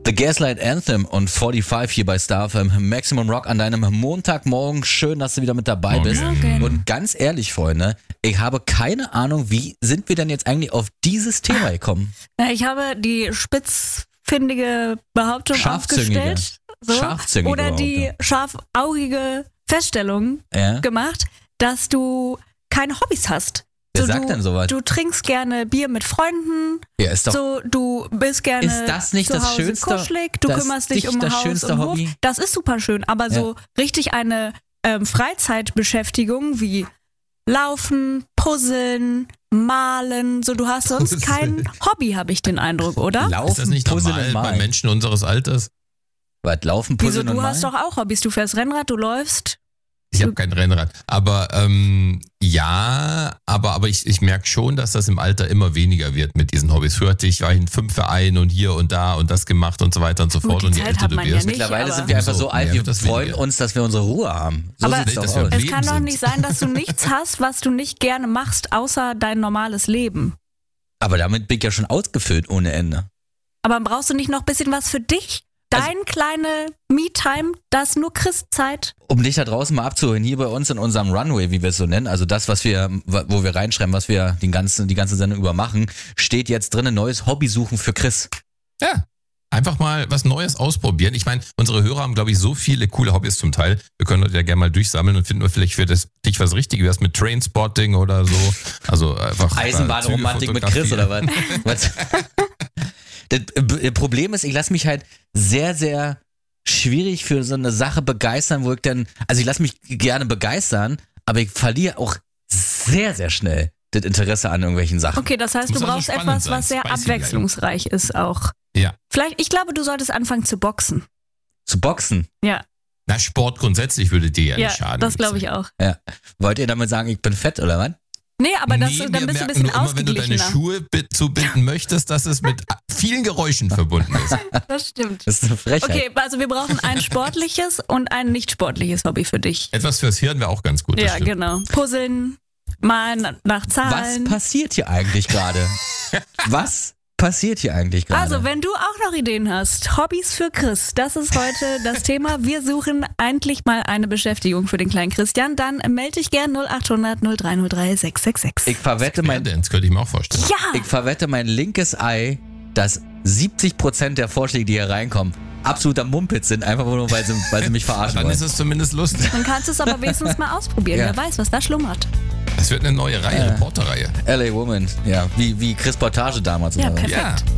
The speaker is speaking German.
The Gaslight Anthem und 45 hier bei Star FM. Maximum Rock an deinem Montagmorgen. Schön, dass du wieder mit dabei bist. Morgen. Und ganz ehrlich, Freunde, ich habe keine Ahnung, wie sind wir denn jetzt eigentlich auf dieses Thema gekommen? Na, ich habe die spitzfindige Behauptung Scharfzüngige. aufgestellt. So. Scharfzüngige Oder die scharfaugige Feststellung gemacht, dass du keine Hobbys hast. Wer sagt denn sowas? Du trinkst gerne Bier mit Freunden. Ja, ist doch. So, du bist gerne Ist das nicht zu das Hause Schönste? kuschelig, du Das kümmerst ist dich nicht um das Haus schönste und Hobby? Hof. Das ist super schön, aber so richtig eine Freizeitbeschäftigung wie Laufen, Puzzeln, Malen, so du hast sonst kein Hobby, habe ich den Eindruck, oder? Laufen, Ist das nicht Puzzeln normal und bei Malen. Menschen unseres Alters? Was, Laufen, Wieso, Puzzeln und du hast Malen? doch auch Hobbys, du fährst Rennrad, du läufst. Ich habe kein Rennrad. Aber ja, aber ich merke schon, dass das im Alter immer weniger wird mit diesen Hobbys. Früher hatte ich war in 5 Vereinen und hier und da und das gemacht und so weiter und so Gut, fort. die Und je Zeit älter hat du man ja wirst, nicht. Mittlerweile aber- sind wir einfach so alt, Ja, wir das freuen weniger. uns, dass wir unsere Ruhe haben. So Aber sieht's Nee, doch dass wir aus. am Es kann Leben doch nicht sind. sein, dass du nichts hast, was du nicht gerne machst, außer dein normales Leben. Aber damit bin ich ja schon ausgefüllt ohne Ende. Aber brauchst du nicht noch ein bisschen was für dich? Dein kleine Me-Time, das ist nur Christzeit. Um dich da draußen mal abzuholen, hier bei uns in unserem Runway, wie wir es so nennen, also das, was wir, wo wir reinschreiben, was wir die ganze Sendung über machen, steht jetzt drin, neues Hobby suchen für Chris. Ja, einfach mal was Neues ausprobieren. Ich meine, unsere Hörer haben, glaube ich, so viele coole Hobbys zum Teil. Wir können heute ja gerne mal durchsammeln und finden wir vielleicht für dich was Richtiges, mit Trainspotting oder so. Also einfach Eisenbahnromantik mit Chris oder was? Was? Das Problem ist, ich lasse mich halt sehr, sehr schwierig für so eine Sache begeistern, wo ich dann, also ich lasse mich gerne begeistern, aber ich verliere auch sehr, sehr schnell das Interesse an irgendwelchen Sachen. Okay, das heißt, Muss du also brauchst spannend etwas, sein, was sehr spicy abwechslungsreich ist auch. Ja. Vielleicht, ich glaube, du solltest anfangen zu boxen. Zu boxen. Ja, Na, Sport grundsätzlich würde dir ja ja, nicht schaden. das glaube ich auch. Ja. Wollt ihr damit sagen, ich bin fett oder was? Nee, aber das, Nee, dann wir bist du ein merken bisschen nur immer, wenn du deine ausgeglichener. Schuhe zubinden möchtest, dass es mit vielen Geräuschen verbunden ist. Das stimmt. Das ist eine Frechheit. Okay, also wir brauchen ein sportliches und ein nicht sportliches Hobby für dich. Etwas fürs Hirn wäre auch ganz gut. das Ja, stimmt. genau. Puzzeln, malen nach Was Zahlen. passiert hier eigentlich gerade? Was passiert hier eigentlich gerade? Also, wenn du auch noch Ideen hast, Hobbys für Chris, das ist heute das Thema. Wir suchen endlich mal eine Beschäftigung für den kleinen Christian. Dann melde dich gern 0800 0303 666. ich verwette mein Dance könnte ich mir auch vorstellen. Ja! Ich verwette mein linkes Ei, dass 70% der Vorschläge, die hier reinkommen, absoluter Mumpitz sind, einfach nur, weil sie mich verarschen Dann wollen. ist es zumindest lustig. Dann kannst du es aber wenigstens mal ausprobieren. Ja. Wer weiß, was da schlummert. Das wird eine neue Reihe, Reporterreihe. LA Woman, ja, wie Chris Portage damals. Ja, oder so. perfekt. Ja.